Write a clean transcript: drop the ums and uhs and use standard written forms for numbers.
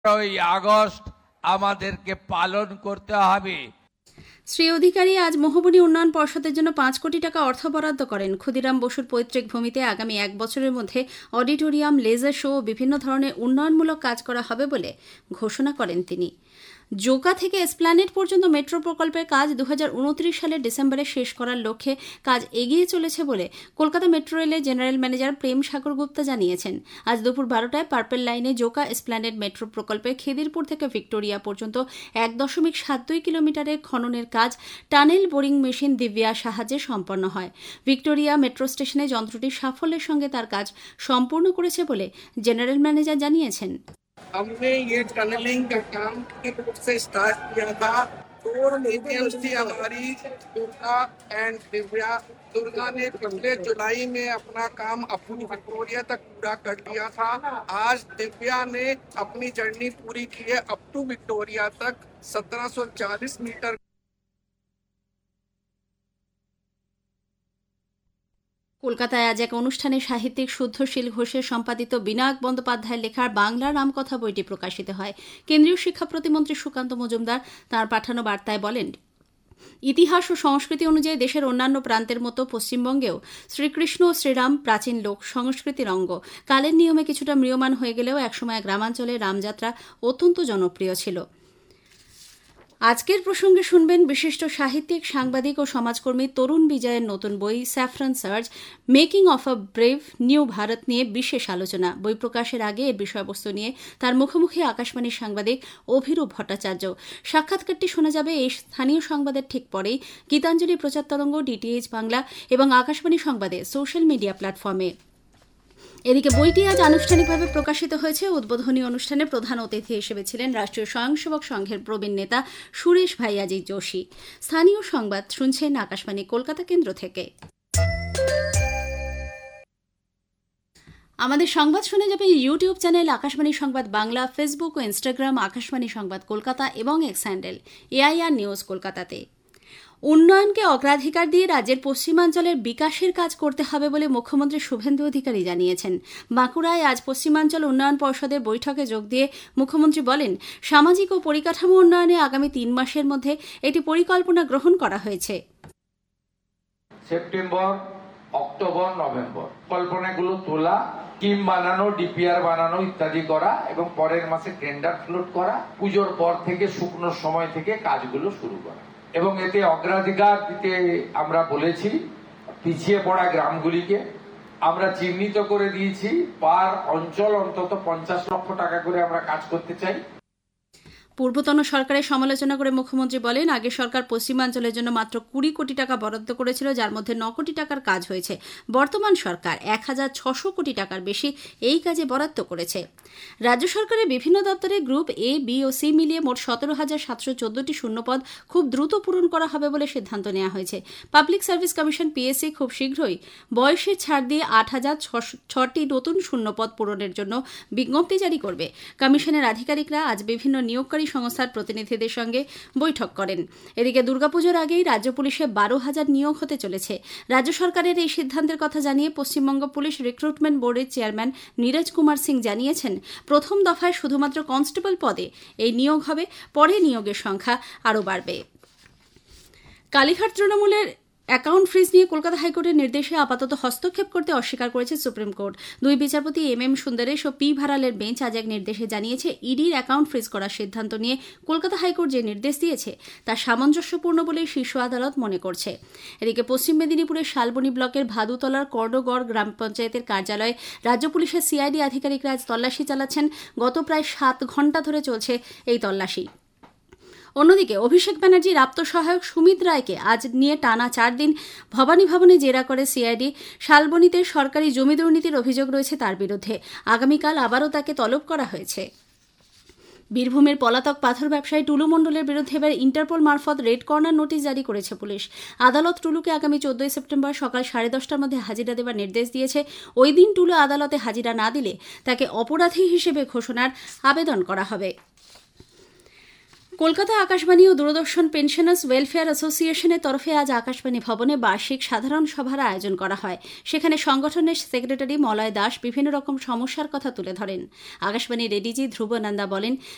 August আমাদেরকে পালন করতে হবে। শ্রী অধিকারী আজ মহবনী উন্নয়ন পর্ষদের জন্য ৫ কোটি টাকা অর্থ বরাদ্দ করেন। ক্ষুদিরাম বসুর পৈতৃক ভূমিতে আগামী ১ বছরের মধ্যে অডিটোরিয়াম, লেজার শো ও বিভিন্ন ধরনের উন্নয়নমূলক কাজ করা হবে বলে ঘোষণা করেন তিনি। জোকা থেকে এসপ্ল্যানেড পর্যন্ত মেট্রো প্রকল্পের কাজ ২০২৯ সালের ডিসেম্বরে শেষ করার লক্ষ্যে কাজ এগিয়ে চলেছে বলে কলকাতা মেট্রো রেলের জেনারেল ম্যানেজার প্রেম সাগর গুপ্তা জানিয়েছেন। আজ দুপুর ১২টায় পার্পেল লাইনে জোকা এসপ্ল্যানেড মেট্রো প্রকল্পের খিদিরপুর থেকে ভিক্টোরিয়া পর্যন্ত ১.৭২ কিলোমিটারের খননের কাজ টানেল বোরিং মেশিন দিব্যার সাহায্যে সম্পন্ন হয়। ভিক্টোরিয়া মেট্রো স্টেশনে যন্ত্রটি সাফল্যের সঙ্গে তার কাজ সম্পূর্ণ করেছে বলে জেনারেল ম্যানেজার জানিয়েছেন। हमने ये टनलिंग का काम के रूप से स्टार्ट किया था। 2 मीडियम्स थी हमारी, दुर्गा एंड दिव्या। दुर्गा ने पिछले जुलाई में अपना काम अपनी विक्टोरिया तक पूरा कर लिया था। आज दिव्या ने अपनी जर्नी पूरी की है अप टू विक्टोरिया तक 1740 मीटर। কলকাতায় আজ এক অনুষ্ঠানে সাহিত্যিক শুদ্ধশীল ঘোষের সম্পাদিত বিনায়ক বন্দ্যোপাধ্যায়ের লেখার বাংলা রামকথা বইটি প্রকাশিত হয়। কেন্দ্রীয় শিক্ষা প্রতিমন্ত্রী সুকান্ত মজুমদার তাঁর পাঠানো বার্তায় বলেন, ইতিহাস ও সংস্কৃতি অনুযায়ী দেশের অন্যান্য প্রান্তের মতো পশ্চিমবঙ্গেও শ্রীকৃষ্ণ ও শ্রীরাম প্রাচীন লোক সংস্কৃতির অঙ্গ। কালের নিয়মে কিছুটা ম্রিয়মাণ হয়ে গেলেও একসময় গ্রামাঞ্চলে রামযাত্রা অত্যন্ত জনপ্রিয় ছিল। আজকের প্রসঙ্গে শুনবেন বিশিষ্ট সাহিত্যিক, সাংবাদিক ও সমাজকর্মী তরুণ বিজয়ের নতুন বই saffron surge, making of a brave new Bharat নিয়ে বিশেষ আলোচনা। বই প্রকাশের আগে এর বিষয়বস্তু নিয়ে তার মুখোমুখি আকাশবাণীর সাংবাদিক অভিরূপ ভট্টাচার্য। সাক্ষাৎকারটি শোনা যাবে এই স্থানীয় সংবাদের ঠিক পরেই গীতাঞ্জলি প্রচার তরঙ্গ, ডিটিএইচ বাংলা এবং আকাশবাণী সংবাদে সোশ্যাল মিডিয়া প্ল্যাটফর্মে। এদিকে বইটি আজ আনুষ্ঠানিকভাবে প্রকাশিত হয়েছে। উদ্বোধনী অনুষ্ঠানে প্রধান অতিথি হিসেবে ছিলেন রাষ্ট্রীয় স্বয়ংসেবক সংঘের প্রবীণ নেতা সুরেশ ভাইয়াজি যোশী। স্থানীয় সংবাদ শুনছেন আকাশবাণী কলকাতা কেন্দ্র থেকে। আমাদের সংবাদ শোনা যাবে ইউটিউব চ্যানেল আকাশবাণী সংবাদ বাংলা, ফেসবুক ও ইনস্টাগ্রাম আকাশবাণী সংবাদ কলকাতা এবং এক্স হ্যান্ডেল এআইআর নিউজ কলকাতাতে। উন্নয়নকে অগ্রাধিকার দিয়ে রাজ্যের পশ্চিমাঞ্চলের বিকাশের কাজ করতে হবে বলে মুখ্যমন্ত্রী শুভেন্দু অধিকারী জানিয়েছেন। বাঁকুড়ায় আজ পশ্চিমাঞ্চল উন্নয়ন পর্ষদের বৈঠকে যোগ দিয়ে মুখ্যমন্ত্রী বলেন, সামাজিক ও পরিকাঠামো উন্নয়নে আগামী ৩ মাসের মধ্যে একটি পরিকল্পনা গ্রহণ করা হয়েছে। সেপ্টেম্বর, অক্টোবর, নভেম্বর কল্পনাগুলো তোলা, টিম বানানো, ডিপিআর বানানো ইত্যাদি করা এবং পরের মাসে টেন্ডার ফ্লোট করা, পুজোর পর থেকে শুকনো সময় থেকে কাজগুলো শুরু করা। এবং এতে অগ্রাধিকার দিতে আমরা বলেছি পিছিয়ে পড়া গ্রামগুলিকে আমরা চিহ্নিত করে দিয়েছি। পার অঞ্চল অন্তত ৫০ লক্ষ টাকা করে আমরা কাজ করতে চাই। পূর্বতন সরকারের সমালোচনা করে মুখ্যমন্ত্রী বলেন, আগে সরকার পশ্চিমাঞ্চলের জন্য মাত্র ২০ কোটি টাকা বরাদ্দ করেছিল, যার মধ্যে ৯ কোটি টাকার কাজ হয়েছে। বর্তমান সরকার ১,৬০০ কোটি টাকার বেশি এই কাজে বরাদ্দ করেছে। রাজ্য সরকারের বিভিন্ন দপ্তরে গ্রুপ এ, বি ও সি মিলিয়ে মোট ১৭,৭১৪টি শূন্যপদ খুব দ্রুত পূরণ করা হবে বলে সিদ্ধান্ত নেওয়া হয়েছে। পাবলিক সার্ভিস কমিশন পিএসসি খুব শীঘ্রই বয়সের ছাড় দিয়ে ৮,০০৬টি নতুন শূন্যপদ পূরণের জন্য বিজ্ঞপ্তি জারি করবে। কমিশনের আধিকারিকরা আজ বিভিন্ন নিয়োগকারী সংস্থার প্রতিনিধিদের সঙ্গে বৈঠক করেন। এদিকে দুর্গাপুজোর আগেই রাজ্য পুলিশে ১২,০০০ নিয়োগ হতে চলেছে। রাজ্য সরকারের এই সিদ্ধান্তের কথা জানিয়ে পশ্চিমবঙ্গ পুলিশ রিক্রুটমেন্ট বোর্ডের চেয়ারম্যান নীরজ কুমার সিং জানিয়েছেন, প্রথম দফায় শুধুমাত্র কনস্টেবল পদে এই নিয়োগ হবে, পরে নিয়োগের সংখ্যা আরও বাড়বে। কালীঘাট তৃণমূলের অ্যাকাউন্ট ফ্রিজ নিয়ে কলকাতা হাইকোর্টের নির্দেশে আপাতত হস্তক্ষেপ করতে অস্বীকার করেছে সুপ্রিম কোর্ট। ২ বিচারপতি M Sundaresh O P ভারালের bench আজ এক নির্দেশে জানিয়েছে, ইডির অ্যাকাউন্ট ফ্রিজ করার সিদ্ধান্ত নিয়ে কলকাতা হাইকোর্ট যে নির্দেশ দিয়েছে তা সামঞ্জস্যপূর্ণ বলেই শীর্ষ আদালত মনে করছে। এদিকে পশ্চিম মেদিনীপুরের শালবনী ব্লকের ভাদুতলার কর্ডগড় গ্রাম পঞ্চায়েতের কার্যালয়ে রাজ্য পুলিশের সিআইডি আধিকারিকরা আজ তল্লাশি চালাচ্ছেন। গত প্রায় ৭ ঘণ্টা ধরে চলছে এই তল্লাশি। অন্যদিকে অভিষেক ব্যানার্জির আপ্তসহায়ক সুমিত রায়কে আজ নিয়ে টানা ৪ দিন ভবানী ভবনে জেরা করে সিআইডি। শালবনীতে সরকারি জমি দুর্নীতির অভিযোগ রয়েছে তার বিরুদ্ধে। আগামীকাল আবারও তাকে তলব করা হয়েছে। বীরভূমের পলাতক পাথর ব্যবসায়ী টুলু মণ্ডলের বিরুদ্ধে এবার ইন্টারপোল মারফত রেড কর্নার নোটিশ জারি করেছে পুলিশ। আদালত টুলুকে আগামী ১৪ সেপ্টেম্বর সকাল ১০:৩০টার মধ্যে হাজিরা দেওয়ার নির্দেশ দিয়েছে। ওই দিন টুলু আদালতে হাজিরা না দিলে তাকে অপরাধী হিসেবে ঘোষণার আবেদন করা হবে। কলকাতা আকাশবাণী ও দূরদর্শন পেনশনার্স ওয়েলফেয়ার অ্যাসোসিয়েশনের তরফে আজ আকাশবাণী ভবনে বার্ষিক সাধারণ সভার আয়োজন করা হয়। সেখানে সংগঠনের সেক্রেটারি মলয় দাস বিভিন্ন রকম সমস্যার কথা তুলে ধরেন। আকাশবাণীর এডিজি ধ্রুব নন্দা বলেন,